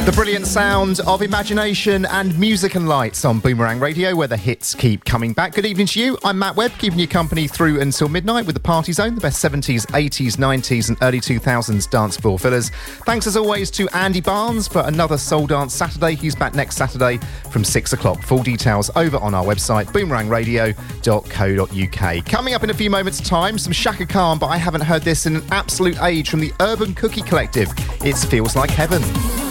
The brilliant sound of imagination and music and lights on Boomerang Radio, where the hits keep coming back. Good evening to you. I'm Matt Webb, keeping you company through until midnight with the Party Zone, the best 70s, 80s, 90s and early 2000s dance floor fillers. Thanks as always to Andy Barnes for another Soul Dance Saturday. He's back next Saturday from 6 o'clock. Full details over on our website, boomerangradio.co.uk. Coming up in a few moments' time, some Shaka Khan, but I haven't heard this in an absolute age from the Urban Cookie Collective. It feels like heaven.